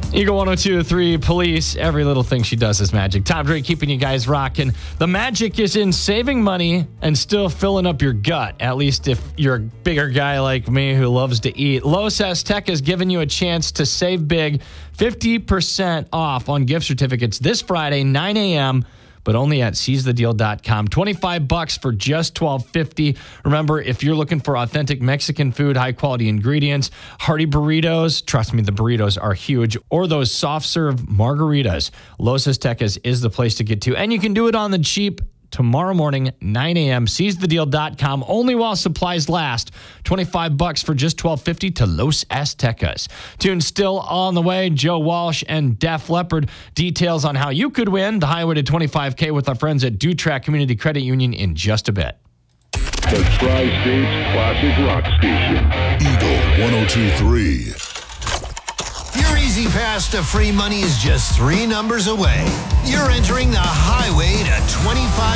Eagle 102.3 Police. Every little thing she does is magic. Tom Drake keeping you guys rocking. The magic is in saving money and still filling up your gut. At least if you're a bigger guy like me who loves to eat. Los Aztecas has given you a chance to save big. 50% off on gift certificates this Friday, 9 a.m., but only at seizethedeal.com. $25 for just $12.50. Remember, if you're looking for authentic Mexican food, high-quality ingredients, hearty burritos, trust me, the burritos are huge, or those soft-serve margaritas, Los Aztecas is the place to get to. And you can do it on the cheap tomorrow morning, 9 a.m., seizethedeal.com, only while supplies last. $25 for just $12.50 to Los Aztecas. Tune still on the way. Joe Walsh and Def Leppard. Details on how you could win the highway to 25K with our friends at Dutrack Community Credit Union in just a bit. The Tri-State's classic rock station. Eagle 102.3. Your easy pass to free money is just 3 numbers away. You're entering the highway to 25